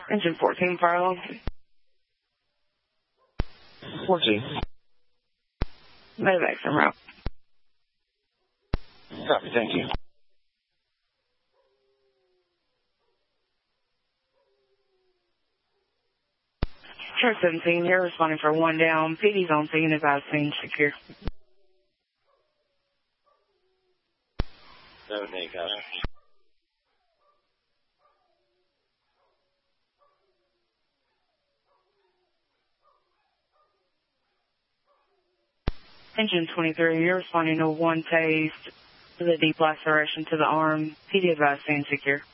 Engine 14, fire alarm. 14. Medevac en route. Copy, thank you. Chart 17 here, responding for one down. PD's on scene, advise scene secure. 7-8, copy. Engine 23, you're responding to one taste to the deep laceration to the arm. PD advise scene secure.